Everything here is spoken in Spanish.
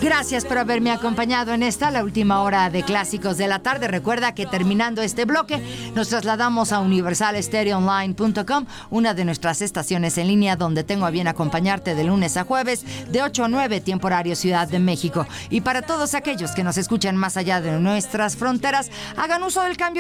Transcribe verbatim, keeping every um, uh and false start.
Gracias por haberme acompañado en esta, la última hora de Clásicos de la Tarde. Recuerda que terminando este bloque nos trasladamos a universal stereo online punto com, una de nuestras estaciones en línea donde tengo a bien acompañarte de lunes a jueves de ocho a nueve, tiempo horario Ciudad de México. Y para todos aquellos que nos escuchan más allá de nuestras fronteras, hagan uso del cambio